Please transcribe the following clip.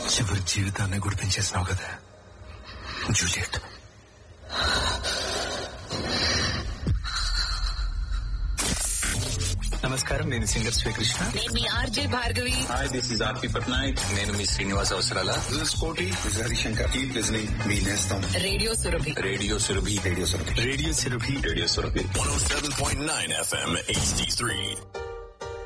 చివరి జీవితాన్ని గుడిపించేసినావు కదా జూలియట్. నమస్కారం, నేను సింగర్ శ్రీకృష్ణ. నేను మీ RJ Bhargavi. Hi, this is ఆర్పి పట్నాయక్. నేను మీ శ్రీనివాస్ అవసరాల. దిస్ ఇస్ కోటి హరిశంకర్. కీప్ లిజనింగ్ మీ నేస్తం radio Surabhi. Radio Surabhi. Radio Surabhi. Radio Surabhi. Radio Surabhi. 107.9 FM HD3.